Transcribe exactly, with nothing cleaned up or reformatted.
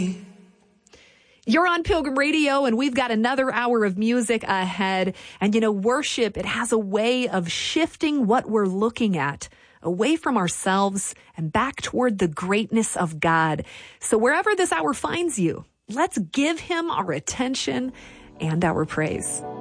You're on Pilgrim Radio, and we've got another hour of music ahead. And, you know, worship, it has a way of shifting what we're looking at away from ourselves and back toward the greatness of God. So wherever this hour finds you, let's give him our attention and our praise.